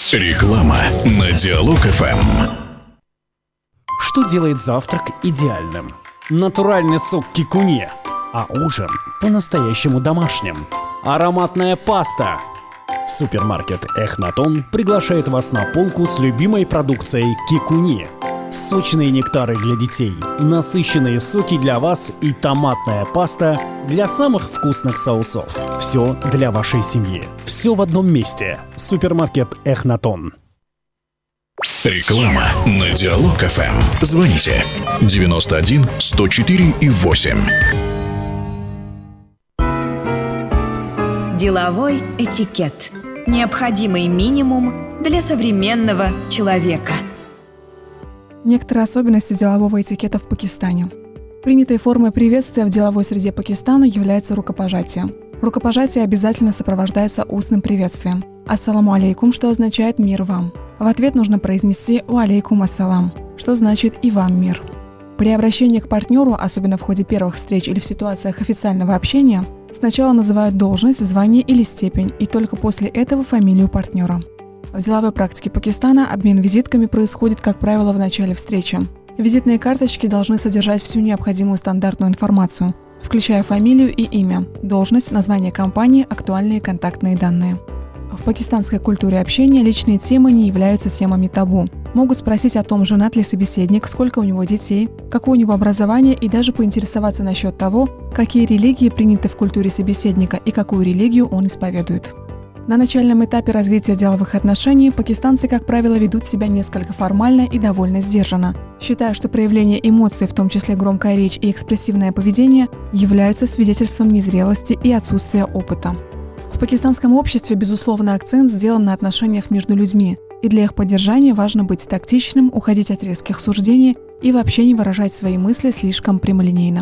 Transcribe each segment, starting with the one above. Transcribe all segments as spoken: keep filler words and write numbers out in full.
Реклама на Диалог эф эм. Что делает завтрак идеальным? Натуральный сок кикуне, а ужин по-настоящему домашним. Ароматная паста. Супермаркет Эхнатон приглашает вас на полку с любимой продукцией кикуне. Сочные нектары для детей, насыщенные соки для вас и томатная паста для самых вкусных соусов. Все для вашей семьи. Все в одном месте. Супермаркет Эхнатон. Реклама на Диалог эф эм. Звоните девяносто один сто четыре и восемь. Деловой этикет. Необходимый минимум для современного человека. Некоторые особенности делового этикета в Пакистане. Принятой формой приветствия в деловой среде Пакистана является рукопожатие. Рукопожатие обязательно сопровождается устным приветствием. «Ассаламу алейкум», что означает «мир вам». В ответ нужно произнести «Ва алейкум ассалам», что значит «и вам мир». При обращении к партнеру, особенно в ходе первых встреч или в ситуациях официального общения, сначала называют должность, звание или степень, и только после этого фамилию партнера. В деловой практике Пакистана обмен визитками происходит, как правило, в начале встречи. Визитные карточки должны содержать всю необходимую стандартную информацию, включая фамилию и имя, должность, название компании, актуальные контактные данные. В пакистанской культуре общения личные темы не являются темами табу. Могут спросить о том, женат ли собеседник, сколько у него детей, какое у него образование и даже поинтересоваться насчет того, какие религии приняты в культуре собеседника и какую религию он исповедует. На начальном этапе развития деловых отношений пакистанцы, как правило, ведут себя несколько формально и довольно сдержанно, считая, что проявление эмоций, в том числе громкая речь и экспрессивное поведение, являются свидетельством незрелости и отсутствия опыта. В пакистанском обществе, безусловно, акцент сделан на отношениях между людьми, и для их поддержания важно быть тактичным, уходить от резких суждений и вообще не выражать свои мысли слишком прямолинейно.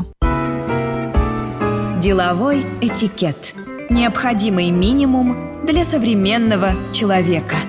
Деловой этикет. Необходимый минимум для современного человека.